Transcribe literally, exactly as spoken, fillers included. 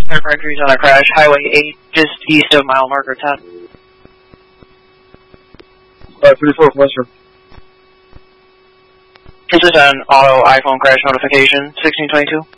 Aircraft entries on a crash, Highway eight, just east of mile marker ten. five thirty-four, Western. This is an auto iPhone crash notification, sixteen twenty-two.